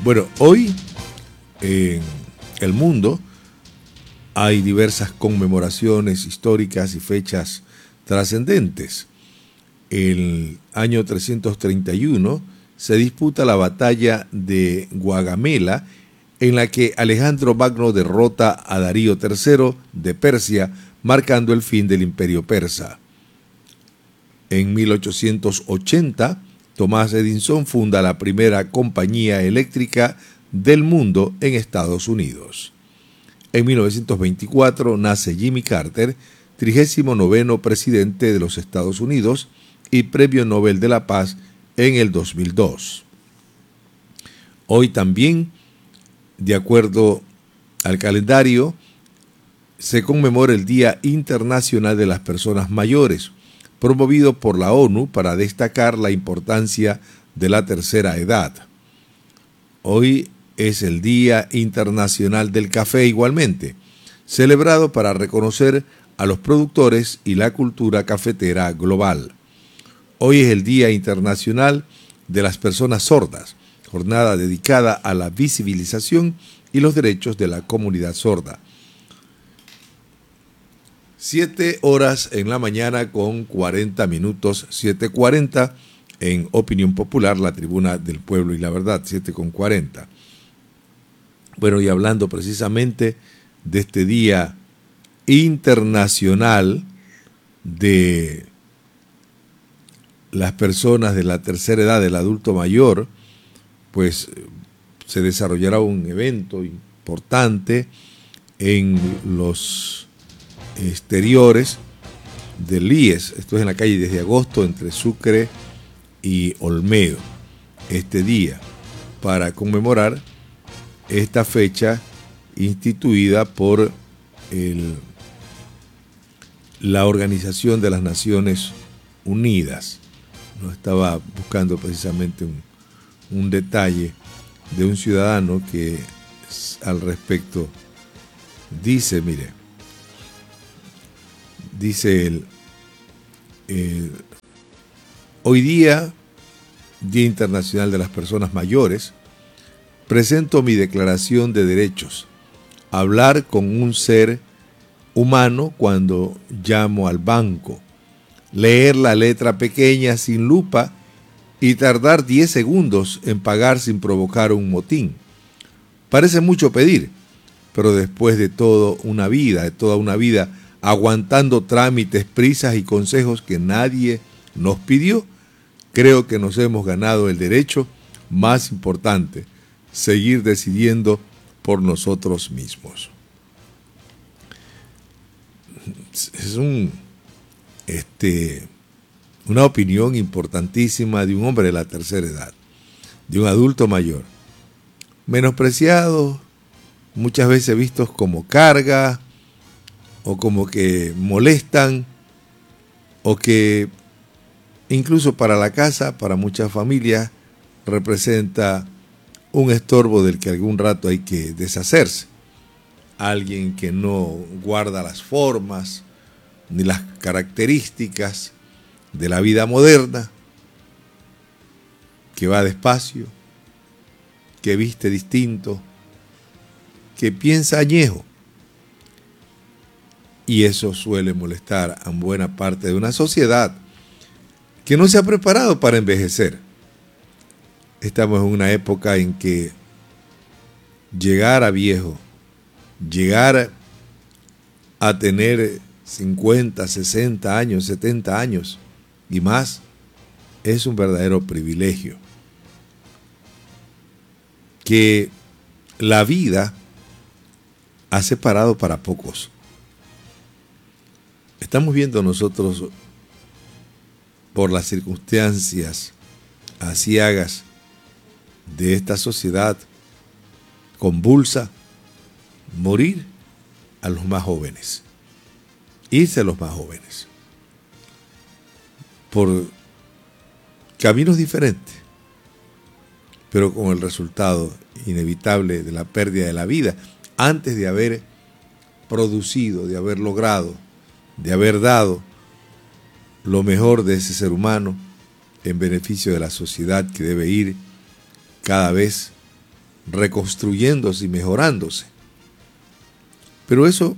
Bueno, hoy en el mundo hay diversas conmemoraciones históricas y fechas trascendentes. El año 331 se disputa la batalla de Gaugamela, en la que Alejandro Magno derrota a Darío III de Persia, marcando el fin del imperio persa. En 1880, Thomas Edison funda la primera compañía eléctrica del mundo en Estados Unidos. En 1924 nace Jimmy Carter, 39º presidente de los Estados Unidos y Premio Nobel de la Paz en el 2002. Hoy también, de acuerdo al calendario, se conmemora el Día Internacional de las Personas Mayores, promovido por la ONU para destacar la importancia de la tercera edad. Hoy es el Día Internacional del Café igualmente, celebrado para reconocer a los productores y la cultura cafetera global. Hoy es el Día Internacional de las Personas Sordas, jornada dedicada a la visibilización y los derechos de la comunidad sorda. 7 horas en la mañana con 40 minutos, 7:40 en Opinión Popular, la tribuna del pueblo y la verdad, 7:40. Bueno, y hablando precisamente de este Día Internacional de las personas de la tercera edad, del adulto mayor, pues se desarrollará un evento importante en los exteriores del IES. Esto es en la calle Desde Agosto, entre Sucre y Olmedo, este día, para conmemorar esta fecha instituida por la Organización de las Naciones Unidas. No estaba buscando precisamente un detalle de un ciudadano que al respecto dice, mire, dice él, hoy día, Día Internacional de las Personas Mayores, presento mi declaración de derechos, hablar con un ser humano cuando llamo al banco, leer la letra pequeña sin lupa y tardar 10 segundos en pagar sin provocar un motín. Parece mucho pedir, pero después de toda una vida aguantando trámites, prisas y consejos que nadie nos pidió, creo que nos hemos ganado el derecho más importante, seguir decidiendo por nosotros mismos. Es una opinión importantísima de un hombre de la tercera edad, de un adulto mayor, menospreciado, muchas veces vistos como carga, o como que molestan, o que incluso para la casa, para muchas familias, representa un estorbo del que algún rato hay que deshacerse. Alguien que no guarda las formas ni las características de la vida moderna, que va despacio, que viste distinto, que piensa añejo. Y eso suele molestar a buena parte de una sociedad que no se ha preparado para envejecer. Estamos en una época en que llegar a viejo, llegar a tener 50, 60 años, 70 años y más, es un verdadero privilegio. Que la vida ha separado para pocos. Estamos viendo nosotros, por las circunstancias aciagas de esta sociedad convulsa, morir a los más jóvenes, irse a los más jóvenes, por caminos diferentes, pero con el resultado inevitable de la pérdida de la vida, antes de haber producido, de haber logrado, de haber dado lo mejor de ese ser humano en beneficio de la sociedad, que debe ir cada vez reconstruyéndose y mejorándose. Pero eso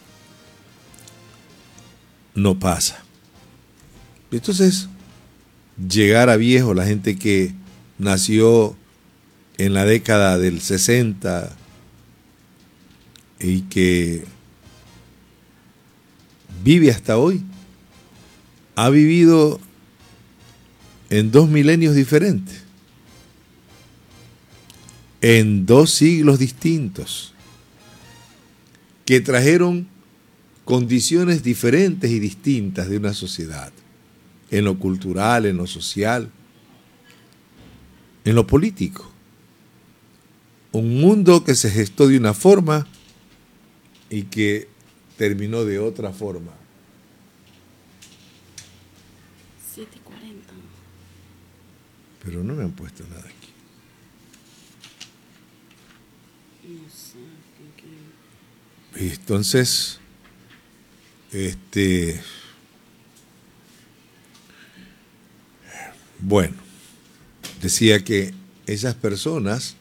no pasa. Entonces, llegar a viejo, la gente que nació en la década del 60 y que vive hasta hoy, ha vivido en 2 milenios diferentes, en 2 siglos distintos, que trajeron condiciones diferentes y distintas de una sociedad, en lo cultural, en lo social, en lo político. Un mundo que se gestó de una forma y que terminó de otra forma. 7:40. Pero no me han puesto nada aquí. No sé. Y entonces, bueno, decía que esas personas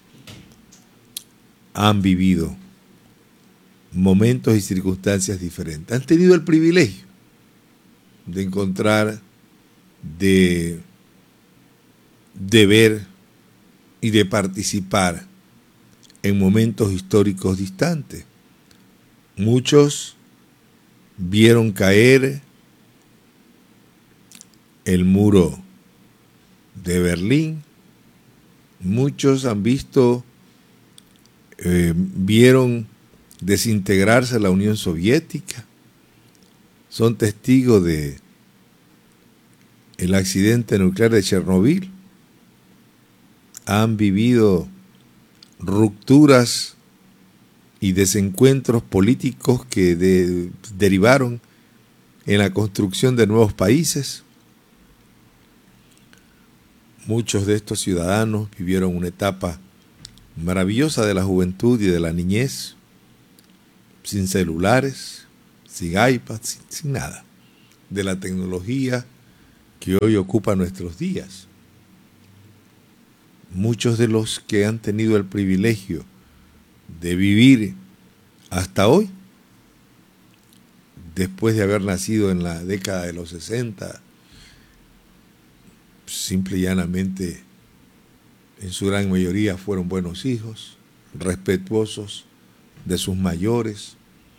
han vivido momentos y circunstancias diferentes. Han tenido el privilegio de encontrar, de ver y de participar en momentos históricos distantes. Muchos vieron caer el muro de Berlín, muchos han visto, vieron desintegrarse la Unión Soviética, son testigos de el accidente nuclear de Chernobyl, han vivido rupturas y desencuentros políticos que derivaron en la construcción de nuevos países. Muchos de estos ciudadanos vivieron una etapa maravillosa de la juventud y de la niñez, sin celulares, sin iPad, sin nada, de la tecnología que hoy ocupa nuestros días. Muchos de los que han tenido el privilegio de vivir hasta hoy, después de haber nacido en la década de los 60, simple y llanamente, en su gran mayoría fueron buenos hijos, respetuosos de sus mayores,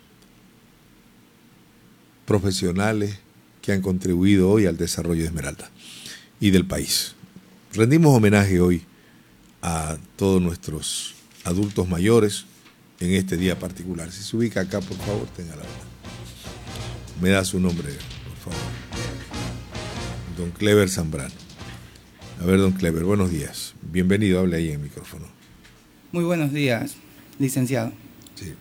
profesionales que han contribuido hoy al desarrollo de Esmeralda y del país. Rendimos homenaje hoy a todos nuestros adultos mayores en este día particular. Si se ubica acá, por favor, tenga la verdad. Me da su nombre, por favor. Don Clever Zambrano. A ver, don Clever, buenos días. Bienvenido, hable ahí en el micrófono. Muy buenos días, licenciado. Sí.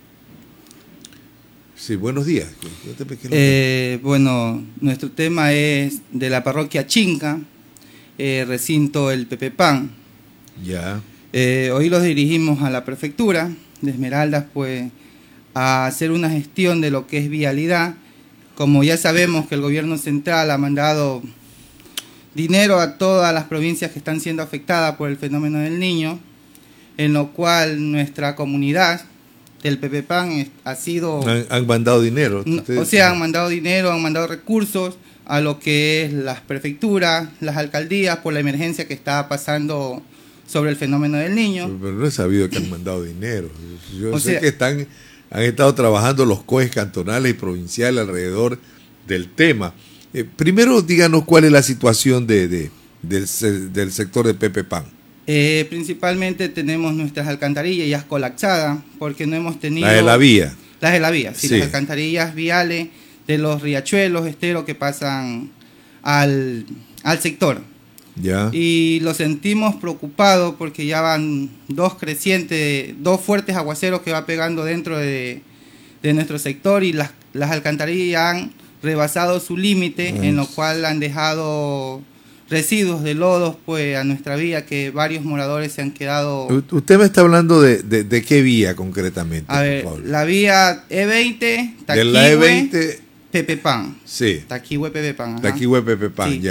Sí, buenos días. Bueno, nuestro tema es de la parroquia Chinca, recinto El Pepepan. Ya. Hoy los dirigimos a la prefectura de Esmeraldas, pues, a hacer una gestión de lo que es vialidad. Como ya sabemos que el gobierno central ha mandado dinero a todas las provincias que están siendo afectadas por el fenómeno del Niño, en lo cual nuestra comunidad del Pepepan ha sido... Han mandado dinero. O sea, han mandado dinero, han mandado recursos a lo que es las prefecturas, las alcaldías, por la emergencia que está pasando sobre el fenómeno del Niño. Pero no he sabido que han mandado dinero. Yo sé que han estado trabajando los COEs cantonales y provinciales alrededor del tema. Primero, díganos cuál es la situación del sector de Pepepan. Principalmente tenemos nuestras alcantarillas ya colapsadas porque no hemos tenido... La de la vía. Las de la vía, sí, Sí. Las alcantarillas viales de los riachuelos, esteros que pasan al sector. Ya. Y lo sentimos preocupados porque ya van dos fuertes aguaceros que va pegando dentro de nuestro sector, y las alcantarillas ya han rebasado su límite, en lo cual han dejado residuos de lodos pues a nuestra vía, que varios moradores se han quedado... Usted me está hablando de qué vía concretamente, A ver, por favor. la vía E20, De la E20, Pepepan. sí. Taquihue, Pepepan. Ajá. Taquihue, Pepepan, Sí. ya.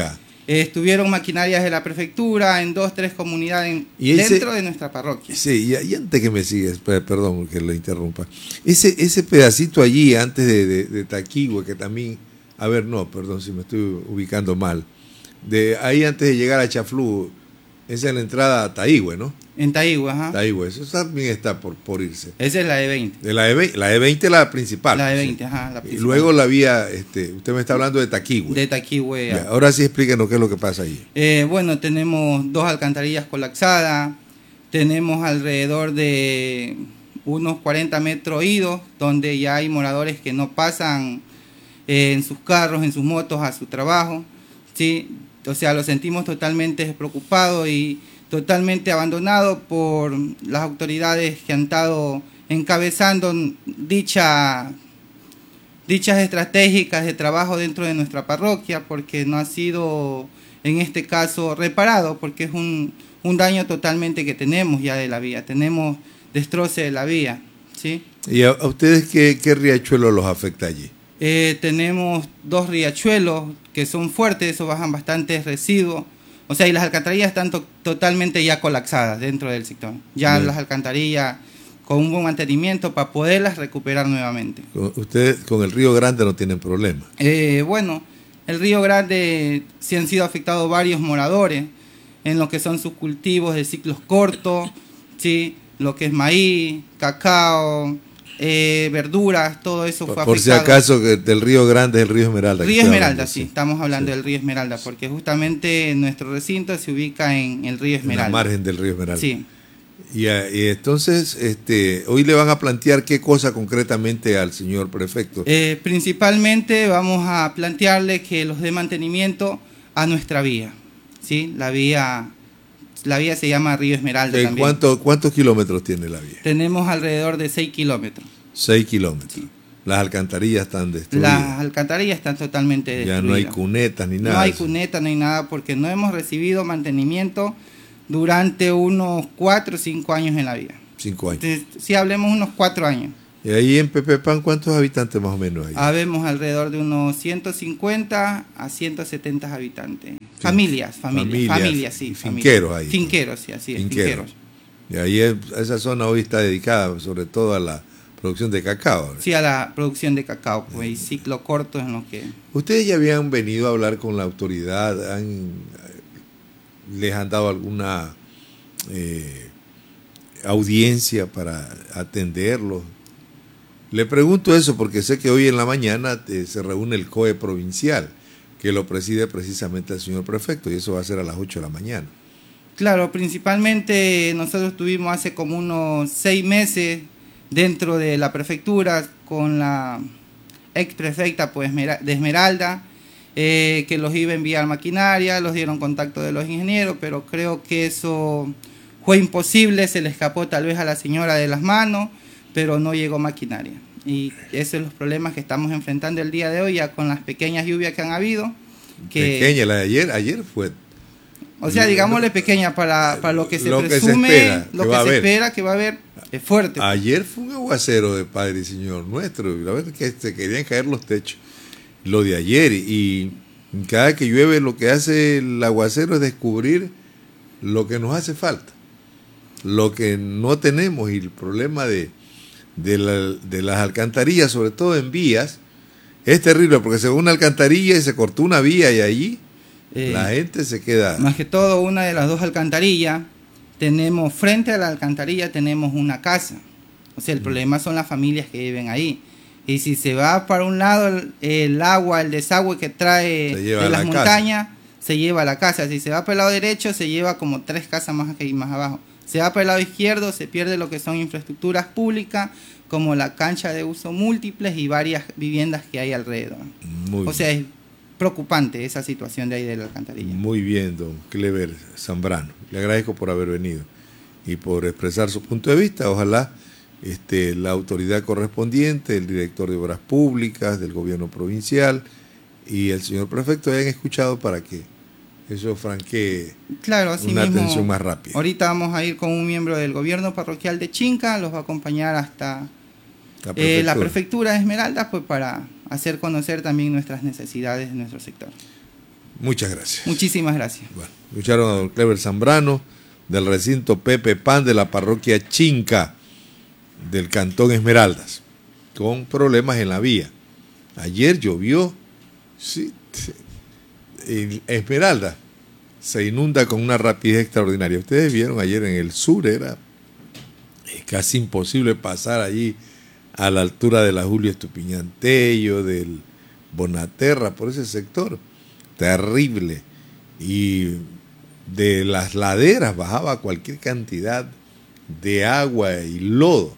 Estuvieron maquinarias de la prefectura en 2, 3 comunidades dentro de nuestra parroquia. Sí, y antes que me sigues, perdón que lo interrumpa, ese pedacito allí antes de Taquigüe, que también, a ver, no, perdón si me estoy ubicando mal, de ahí antes de llegar a Chaflú, esa es la entrada a Taígüe, ¿no? En Taígüe, ajá. Taígüe, eso también está por irse. Esa es la E20. La E20 es la principal. La E20, sí. ajá, la principal. Y luego la vía, usted me está hablando de Taquigüe. De Taquigüe. Ya, ahora sí explíquenos qué es lo que pasa allí. Bueno, tenemos 2 alcantarillas colapsadas, tenemos alrededor de unos 40 metros idos, donde ya hay moradores que no pasan en sus carros, en sus motos a su trabajo, ¿sí? O sea, lo sentimos totalmente despreocupados y totalmente abandonado por las autoridades que han estado encabezando dichas estratégicas de trabajo dentro de nuestra parroquia, porque no ha sido en este caso reparado, porque es un daño totalmente que tenemos ya de la vía, tenemos destroce de la vía, ¿sí? ¿Y a ustedes qué riachuelo los afecta allí? Tenemos 2 riachuelos que son fuertes, eso bajan bastantes residuos. O sea, y las alcantarillas están totalmente ya colapsadas dentro del sector. Ya bien. Las alcantarillas con un buen mantenimiento para poderlas recuperar nuevamente. ¿Ustedes con el Río Grande no tienen problema? Bueno, el Río Grande sí han sido afectados varios moradores en lo que son sus cultivos de ciclos cortos, ¿sí? Lo que es maíz, cacao, verduras, todo eso fue afectado. Por si acaso, que del Río Grande es el Río Esmeralda. Río Esmeralda, sí, estamos hablando del Río Esmeralda, porque justamente nuestro recinto se ubica en el Río Esmeralda. En la margen del Río Esmeralda. Sí. Y entonces, hoy le van a plantear qué cosa concretamente al señor prefecto. Principalmente vamos a plantearle que los dé mantenimiento a nuestra vía, ¿sí? La vía se llama Río Esmeralda también. ¿Cuántos kilómetros tiene la vía? Tenemos alrededor de 6 kilómetros. 6 kilómetros. Sí. Las alcantarillas están destruidas. Las alcantarillas están totalmente destruidas. Ya no hay cunetas ni nada. No hay cunetas, no hay nada, porque no hemos recibido mantenimiento durante unos 4 o 5 años en la vía. 5 años. Entonces, si hablemos unos 4 años. ¿Y ahí en Pepepan cuántos habitantes más o menos hay? Habemos alrededor de unos 150 a 170 habitantes. Sí. Familias, sí. Finqueros ahí. Finqueros, sí, así es, finqueros. Y ahí esa zona hoy está dedicada sobre todo a la producción de cacao. Sí, a la producción de cacao, pues, y ciclo corto en lo que... ¿Ustedes ya habían venido a hablar con la autoridad? ¿Les han dado alguna audiencia para atenderlos? Le pregunto eso porque sé que hoy en la mañana se reúne el COE provincial, que lo preside precisamente el señor prefecto, y eso va a ser a las 8 de la mañana. Claro, principalmente nosotros tuvimos hace como unos 6 meses dentro de la prefectura con la ex prefecta pues, de Esmeralda, que los iba a enviar maquinaria, los dieron contacto de los ingenieros, pero creo que eso fue imposible, se le escapó tal vez a la señora de las manos, pero no llegó maquinaria. Y esos son los problemas que estamos enfrentando el día de hoy, ya con las pequeñas lluvias que han habido. Pequeña, la de ayer fue... O sea, digámosle pequeña para lo que se presume, lo que se espera que va a haber, es fuerte. Ayer fue un aguacero de Padre y Señor nuestro, la verdad es que se querían caer los techos. Lo de ayer, y cada que llueve lo que hace el aguacero es descubrir lo que nos hace falta, lo que no tenemos, y el problema de las alcantarillas, sobre todo en vías, es terrible, porque se ve una alcantarilla y se cortó una vía y allí la gente se queda... Más que todo, una de las 2 alcantarillas, tenemos frente a la alcantarilla tenemos una casa, o sea, el problema son las familias que viven ahí, y si se va para un lado el agua, el desagüe que trae de las montañas, se lleva a la casa, si se va para el lado derecho se lleva como 3 casas más aquí más abajo. Se va para el lado izquierdo, se pierde lo que son infraestructuras públicas, como la cancha de uso múltiples y varias viviendas que hay alrededor. O sea, es preocupante esa situación de ahí de la alcantarilla. Muy bien, don Clever Zambrano. Le agradezco por haber venido y por expresar su punto de vista. Ojalá la autoridad correspondiente, el director de Obras Públicas, del gobierno provincial y el señor prefecto hayan escuchado para que eso franquee una atención más rápida. Ahorita vamos a ir con un miembro del gobierno parroquial de Chinca, los va a acompañar hasta la prefectura de Esmeralda, pues para hacer conocer también nuestras necesidades de nuestro sector. Muchas gracias. Muchísimas gracias. Bueno, escucharon a don Clever Zambrano del recinto Pepe Pan de la parroquia Chinca del Cantón Esmeraldas, con problemas en la vía. Ayer llovió, sí, en Esmeralda se inunda con una rapidez extraordinaria. Ustedes vieron ayer en el sur, era casi imposible pasar allí a la altura de la Julio Estupiñantello, del Bonaterra, por ese sector. Terrible. Y de las laderas bajaba cualquier cantidad de agua y lodo.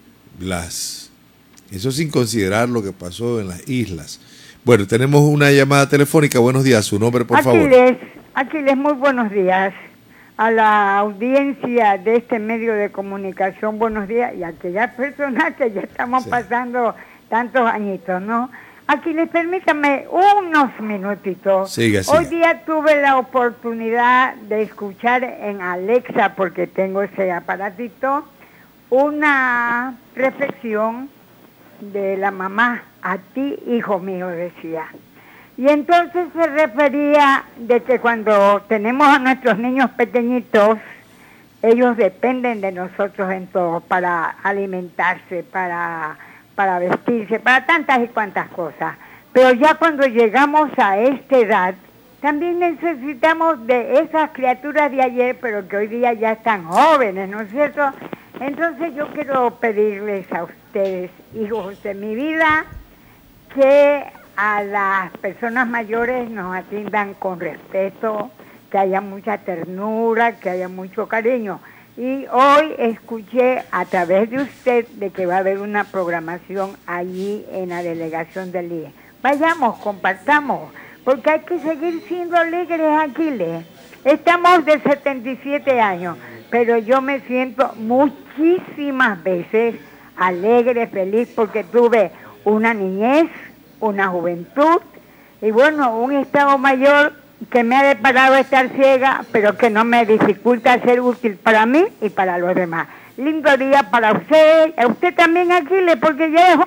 Eso sin considerar lo que pasó en las islas. Bueno, tenemos una llamada telefónica. Buenos días, su nombre, por favor. Aquiles, muy buenos días. A la audiencia de este medio de comunicación, buenos días, y a aquellas personas que ya estamos pasando tantos añitos, ¿no? Aquiles, permítame unos minutitos. Siga. Hoy día tuve la oportunidad de escuchar en Alexa, porque tengo ese aparatito, una reflexión de la mamá: a ti, hijo mío, decía. Y entonces se refería de que cuando tenemos a nuestros niños pequeñitos, ellos dependen de nosotros en todo, para alimentarse, para vestirse, para tantas y cuantas cosas. Pero ya cuando llegamos a esta edad, también necesitamos de esas criaturas de ayer, pero que hoy día ya están jóvenes, ¿no es cierto? Entonces yo quiero pedirles a ustedes, hijos de mi vida, que a las personas mayores nos atiendan con respeto, que haya mucha ternura, que haya mucho cariño. Y hoy escuché a través de usted de que va a haber una programación allí en la delegación del IE. Vayamos, compartamos, porque hay que seguir siendo alegres, Aquiles. Estamos de 77 años, pero yo me siento muchísimas veces alegre, feliz, porque tuve una niñez, una juventud y bueno, un estado mayor que me ha deparado estar ciega, pero que no me dificulta ser útil para mí y para los demás. Lindo día para usted, a usted también, Aquiles, porque ya es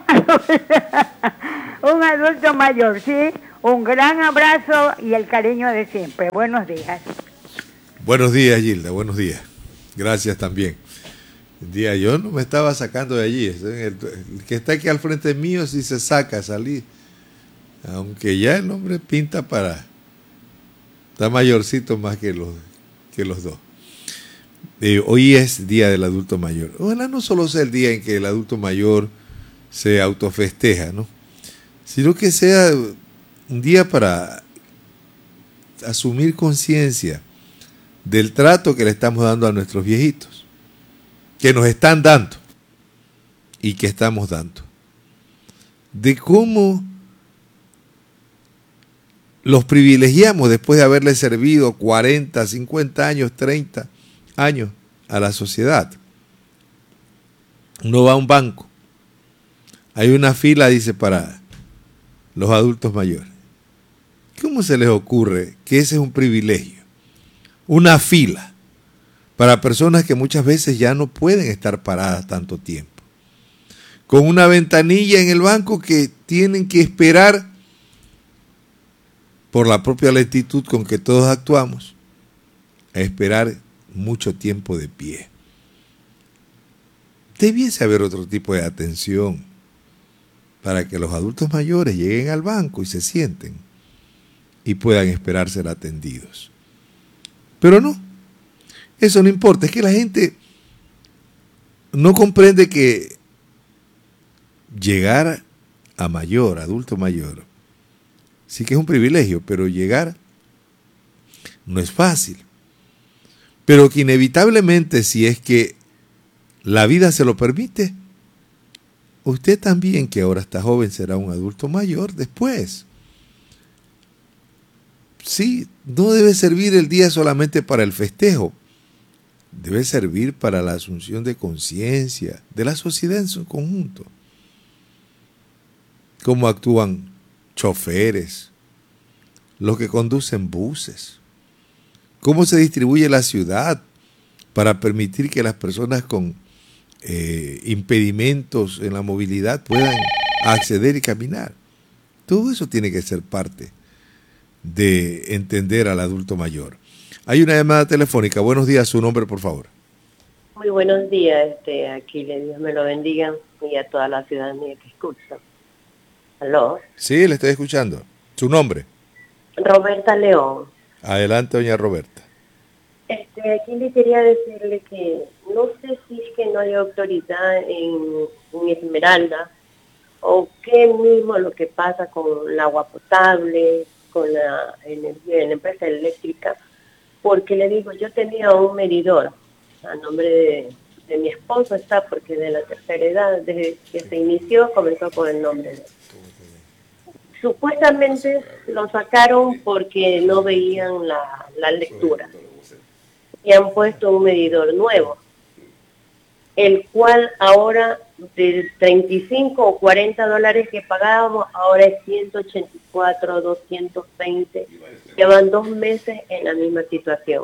un adulto mayor, ¿sí? Un gran abrazo y el cariño de siempre. Buenos días. Buenos días, Gilda, buenos días. Gracias también. Yo no me estaba sacando de allí. El que está aquí al frente mío sí se saca a salir. Aunque ya el hombre pinta está mayorcito más que los dos. Hoy es Día del Adulto Mayor. Ojalá no solo sea el día en que el adulto mayor se autofesteja, ¿no? Sino que sea un día para asumir conciencia del trato que le estamos dando a nuestros viejitos, que nos están dando y que estamos dando. De cómo los privilegiamos después de haberles servido 40, 50 años, 30 años a la sociedad. Uno va a un banco, hay una fila, dice, para los adultos mayores. ¿Cómo se les ocurre que ese es un privilegio? Una fila para personas que muchas veces ya no pueden estar paradas tanto tiempo. Con una ventanilla en el banco que tienen que esperar por la propia lentitud con que todos actuamos, a esperar mucho tiempo de pie. Debiese haber otro tipo de atención para que los adultos mayores lleguen al banco y se sienten y puedan esperar ser atendidos. Pero no, eso no importa, es que la gente no comprende que llegar a mayor, adulto mayor, sí que es un privilegio, pero llegar no es fácil. Pero que inevitablemente, si es que la vida se lo permite, usted también, que ahora está joven, será un adulto mayor después. Sí, no debe servir el día solamente para el festejo, debe servir para la asunción de conciencia de la sociedad en su conjunto. Cómo actúan choferes, los que conducen buses, cómo se distribuye la ciudad para permitir que las personas con impedimentos en la movilidad puedan acceder y caminar. Todo eso tiene que ser parte de entender al adulto mayor. Hay una llamada telefónica. Buenos días, su nombre, por favor. Muy buenos días, Aquiles, Dios me lo bendiga, y a toda la ciudadanía que escucha. ¿Aló? Sí, le estoy escuchando. ¿Su nombre? Roberta León. Adelante, doña Roberta. Aquiles, quería decirle que no sé si es que no hay autoridad en Esmeralda, o qué mismo lo que pasa con el agua potable, con la energía de la empresa eléctrica, porque le digo, yo tenía un medidor a nombre de mi esposo, está, porque de la tercera edad, desde que se inició, comenzó con el nombre de él. Supuestamente lo sacaron porque no veían la lectura y han puesto un medidor nuevo, el cual ahora de 35 o 40 dólares que pagábamos, ahora es 184, 220. Llevan 2 meses en la misma situación.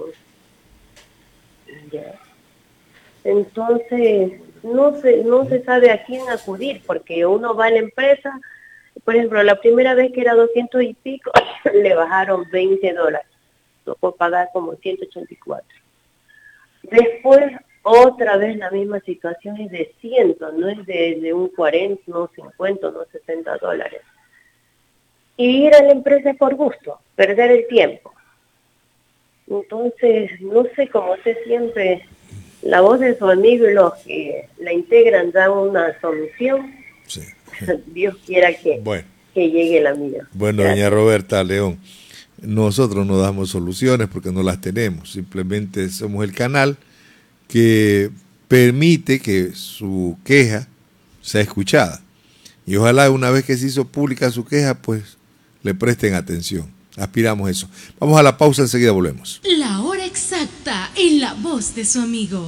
¿Ya? Entonces, no se sabe a quién acudir, porque uno va a la empresa, por ejemplo, la primera vez que era 200 y pico, le bajaron 20 dólares. Tocó pagar como 184. Después, otra vez la misma situación es de 100, no es de un 40, no 50, no 60 dólares. Y ir a la empresa es por gusto, perder el tiempo. Entonces, no sé, como usted siempre, la voz de su amigo y los que la integran dan una solución. Sí. Dios quiera que llegue la mía. Bueno, Gracias. doña Roberta León, nosotros no damos soluciones porque no las tenemos, simplemente somos el canal que permite que su queja sea escuchada. Y ojalá una vez que se hizo pública su queja, pues le presten atención. Aspiramos eso. Vamos a la pausa, enseguida volvemos. La hora exacta en la voz de su amigo.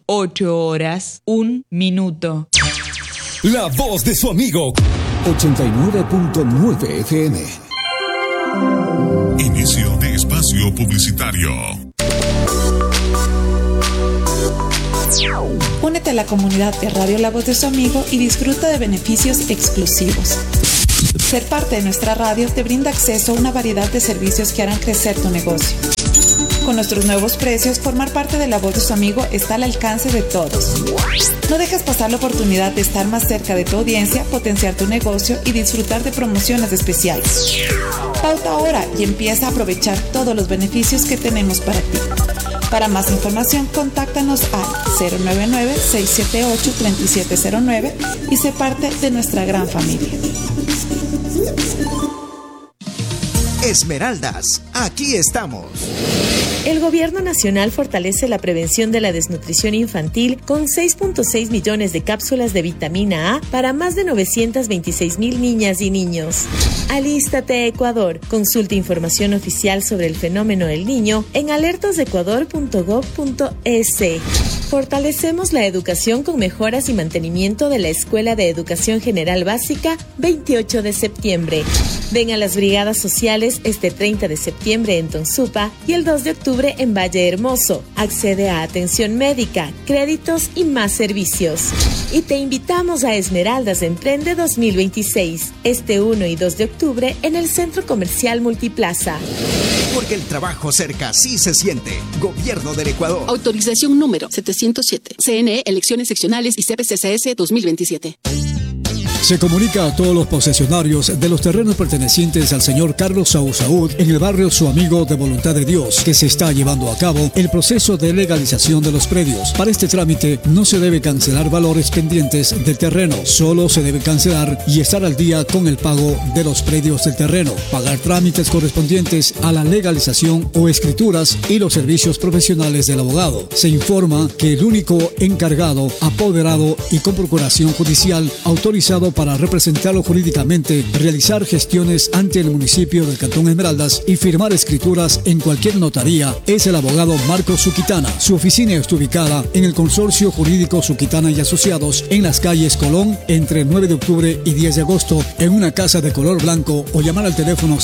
8:01. La voz de su amigo. 89.9 FM. Inicio de espacio publicitario. Únete a la comunidad de Radio La Voz de su Amigo y disfruta de beneficios exclusivos. Ser parte de nuestra radio te brinda acceso a una variedad de servicios que harán crecer tu negocio. Con nuestros nuevos precios, formar parte de La Voz de su Amigo está al alcance de todos. No dejes pasar la oportunidad de estar más cerca de tu audiencia, potenciar tu negocio y disfrutar de promociones especiales. Pauta ahora y empieza a aprovechar todos los beneficios que tenemos para ti. Para más información, contáctanos al 099-678-3709 y sé parte de nuestra gran familia. Esmeraldas, aquí estamos. El Gobierno Nacional fortalece la prevención de la desnutrición infantil con 6.6 millones de cápsulas de vitamina A para más de 926,000 niñas y niños. Alístate, Ecuador. Consulta información oficial sobre el fenómeno del niño en alertasdeecuador.gov.es. Fortalecemos la educación con mejoras y mantenimiento de la Escuela de Educación General Básica 28 de septiembre. Ven a las brigadas sociales este 30 de septiembre en Tonsupa y el 2 de octubre en Valle Hermoso. Accede a atención médica, créditos y más servicios. Y te invitamos a Esmeraldas Emprende 2026, este 1 y 2 de octubre en el Centro Comercial Multiplaza. Porque el trabajo cerca sí se siente. Gobierno del Ecuador. Autorización número 707. CNE, elecciones seccionales y CPCCS 2027. Se comunica a todos los posesionarios de los terrenos pertenecientes al señor Carlos Saúd en el barrio Su Amigo de Voluntad de Dios que se está llevando a cabo el proceso de legalización de los predios. Para este trámite no se debe cancelar valores pendientes del terreno, solo se debe cancelar y estar al día con el pago de los predios del terreno, pagar trámites correspondientes a la legalización o escrituras y los servicios profesionales del abogado. Se informa que el único encargado, apoderado y con procuración judicial autorizado para representarlo jurídicamente, realizar gestiones ante el municipio del Cantón Esmeraldas y firmar escrituras en cualquier notaría es el abogado Marcos Suquitana. Su oficina está ubicada en el Consorcio Jurídico Suquitana y Asociados en las calles Colón entre 9 de octubre y 10 de agosto en una casa de color blanco o llamar al teléfono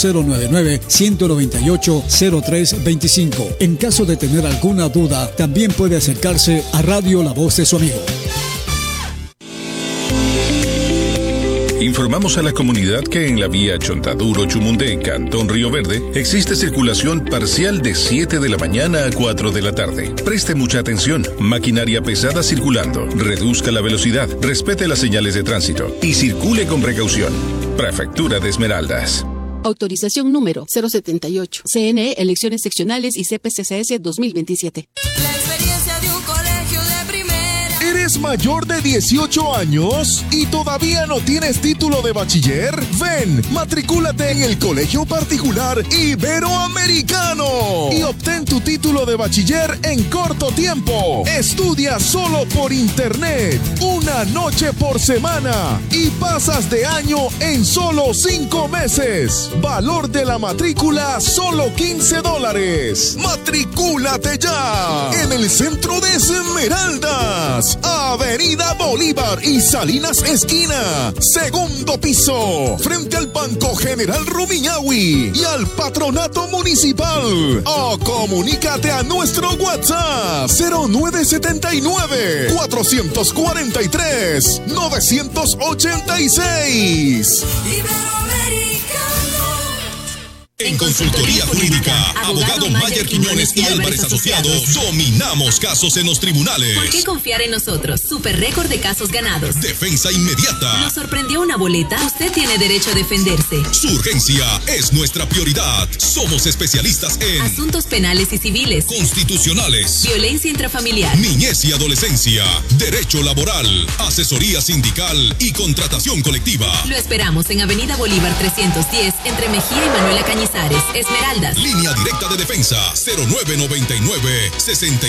099-198-0325. En caso de tener alguna duda, también puede acercarse a Radio La Voz de su Amigo. Informamos a la comunidad que en la vía Chontaduro-Chumundé, Cantón Río Verde, existe circulación parcial de 7 de la mañana a 4 de la tarde. Preste mucha atención. Maquinaria pesada circulando. Reduzca la velocidad, respete las señales de tránsito y circule con precaución. Prefectura de Esmeraldas. Autorización número 078. CNE, Elecciones Seccionales y CPCCS 2027. La experiencia de un colegio de primera. ¿Eres mayor de 18 años y todavía no tienes título de bachiller? Ven, matricúlate en el Colegio Particular Iberoamericano y obtén tu título de bachiller en corto tiempo. Estudia solo por internet, una noche por semana y pasas de año en solo 5 meses. Valor de la matrícula, solo $15. ¡Matricúlate ya! En el centro de Esmeraldas, Avenida Bolívar y Salinas Esquina, segundo piso, frente al Banco General Rumiñahui y al Patronato Municipal. O comunícate a nuestro WhatsApp 0979-443-986. En Consultoría Jurídica, abogado Mayer Quiñones y Álvarez Asociados, dominamos casos en los tribunales. ¿Por qué confiar en nosotros? Super récord de casos ganados. Defensa inmediata. ¿Nos sorprendió una boleta? Usted tiene derecho a defenderse. Su urgencia es nuestra prioridad. Somos especialistas en asuntos penales y civiles, constitucionales, violencia intrafamiliar, niñez y adolescencia, derecho laboral, asesoría sindical y contratación colectiva. Lo esperamos en Avenida Bolívar 310, entre Mejía y Manuela Cañizares, Esmeraldas. Línea directa de defensa 0999 60